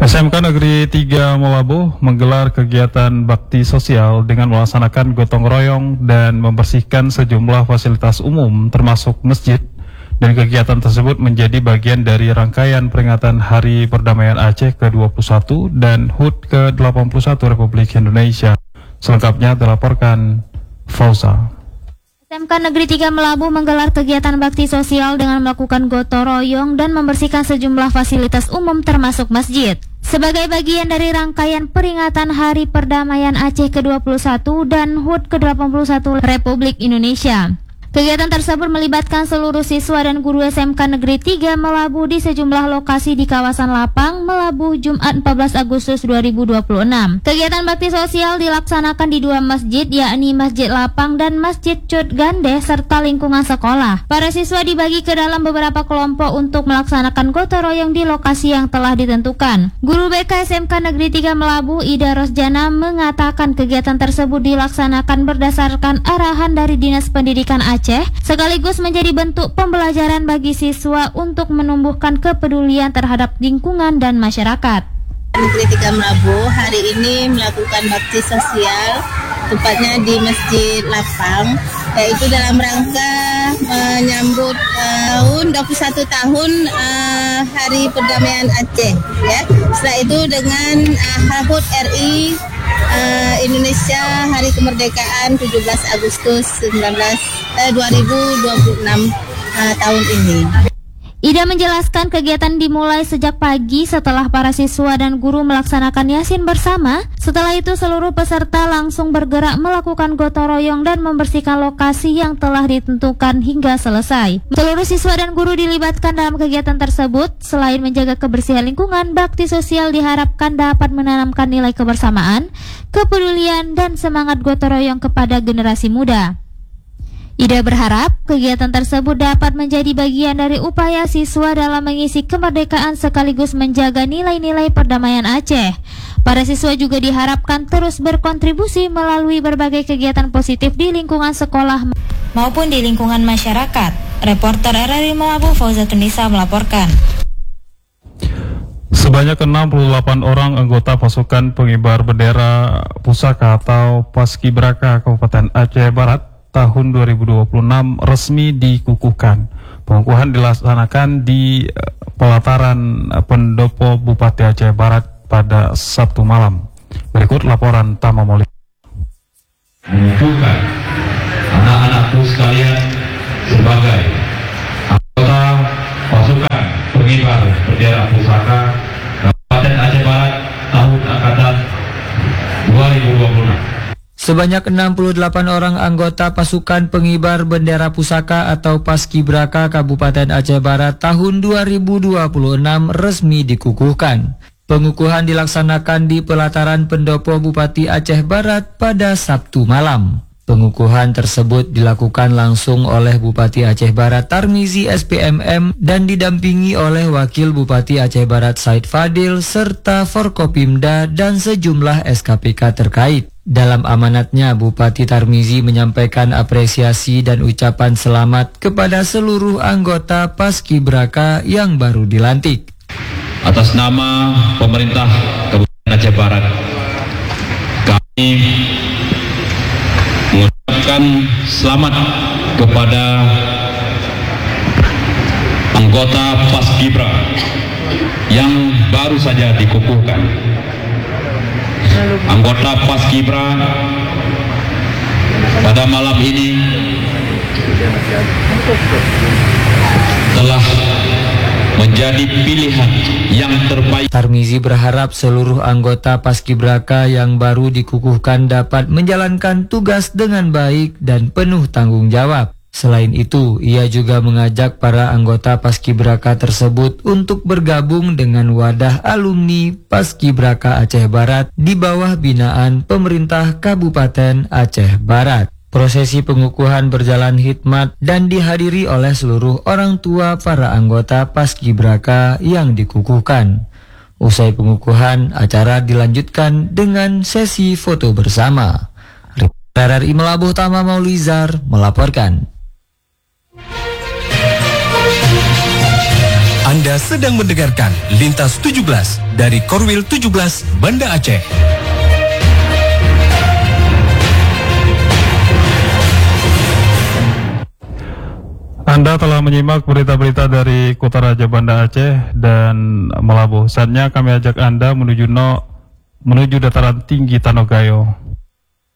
SMK Negeri 3 Melabuh menggelar kegiatan bakti sosial dengan melaksanakan gotong royong dan membersihkan sejumlah fasilitas umum termasuk masjid. Dan kegiatan tersebut menjadi bagian dari rangkaian peringatan Hari Perdamaian Aceh ke-21 dan HUT ke-81 Republik Indonesia. Selengkapnya dilaporkan Fauza. SMK Negeri 3 Melabuh menggelar kegiatan bakti sosial dengan melakukan gotong royong dan membersihkan sejumlah fasilitas umum termasuk masjid. Sebagai bagian dari rangkaian peringatan Hari Perdamaian Aceh ke-21 dan HUT ke-81 Republik Indonesia. Kegiatan tersebut melibatkan seluruh siswa dan guru SMK Negeri 3 Melabuh di sejumlah lokasi di kawasan Lapang, Melabuh, Jumat 14 Agustus 2026. Kegiatan bakti sosial dilaksanakan di dua masjid, yakni Masjid Lapang dan Masjid Cud Gande serta lingkungan sekolah. Para siswa dibagi ke dalam beberapa kelompok untuk melaksanakan gotong royong di lokasi yang telah ditentukan. Guru BK SMK Negeri 3 Melabuh, Ida Rosjana, mengatakan kegiatan tersebut dilaksanakan berdasarkan arahan dari Dinas Pendidikan Aceh, sekaligus menjadi bentuk pembelajaran bagi siswa untuk menumbuhkan kepedulian terhadap lingkungan dan masyarakat. Negeri 3 Melabuh hari ini melakukan bakti sosial, tepatnya di Masjid Lapang, yaitu dalam rangka menyambut tahun 21 tahun Hari Perdamaian Aceh. Ya. Setelah itu dengan HUT RI Indonesia Hari Kemerdekaan 17 Agustus 2026 tahun ini. Ida menjelaskan kegiatan dimulai sejak pagi setelah para siswa dan guru melaksanakan Yasin bersama. Setelah itu seluruh peserta langsung bergerak melakukan gotong royong dan membersihkan lokasi yang telah ditentukan hingga selesai. Seluruh siswa dan guru dilibatkan dalam kegiatan tersebut. Selain menjaga kebersihan lingkungan, bakti sosial diharapkan dapat menanamkan nilai kebersamaan, kepedulian, dan semangat gotong royong kepada generasi muda. Ida berharap kegiatan tersebut dapat menjadi bagian dari upaya siswa dalam mengisi kemerdekaan sekaligus menjaga nilai-nilai perdamaian Aceh. Para siswa juga diharapkan terus berkontribusi melalui berbagai kegiatan positif di lingkungan sekolah maupun di lingkungan masyarakat. Reporter RRI Melabuh Fauza Tunisa melaporkan. Sebanyak 68 orang anggota pasukan pengibar bendera pusaka atau Paskibraka Kabupaten Aceh Barat tahun 2026 resmi dikukuhkan. Pengukuhan dilaksanakan di pelataran pendopo Bupati Aceh Barat pada Sabtu malam. Berikut laporan Tama Moli. Mengukuhkan anak-anakku sekalian sebagai anggota pasukan pengibar bendera pusaka Kabupaten Aceh Barat tahun angkatan 2026. Sebanyak 68 orang anggota pasukan pengibar bendera pusaka atau Paskibraka Kabupaten Aceh Barat tahun 2026 resmi dikukuhkan. Pengukuhan dilaksanakan di pelataran pendopo Bupati Aceh Barat pada Sabtu malam. Pengukuhan tersebut dilakukan langsung oleh Bupati Aceh Barat Tarmizi SPMM dan didampingi oleh Wakil Bupati Aceh Barat Said Fadil serta Forkopimda dan sejumlah SKPK terkait. Dalam amanatnya, Bupati Tarmizi menyampaikan apresiasi dan ucapan selamat kepada seluruh anggota Paskibraka yang baru dilantik. Atas nama pemerintah Kabupaten Aceh Barat, kami mengucapkan selamat kepada anggota Paskibra yang baru saja dikukuhkan. Anggota Paskibra pada malam ini telah menjadi pilihan yang terbaik. Tarmizi berharap seluruh anggota Paskibraka yang baru dikukuhkan dapat menjalankan tugas dengan baik dan penuh tanggung jawab. Selain itu, ia juga mengajak para anggota Paskibraka tersebut untuk bergabung dengan wadah alumni Paskibraka Aceh Barat di bawah binaan pemerintah Kabupaten Aceh Barat. Prosesi pengukuhan berjalan hikmat dan dihadiri oleh seluruh orang tua para anggota Paskibraka yang dikukuhkan. Usai pengukuhan, acara dilanjutkan dengan sesi foto bersama. RRI Melabuh Tama Maulizar melaporkan. Anda sedang mendengarkan Lintas 17 dari Korwil 17 Banda Aceh. Anda telah menyimak berita-berita dari Kota Raja Banda Aceh dan Melabuh. Saatnya kami ajak Anda menuju dataran tinggi Tanogayo.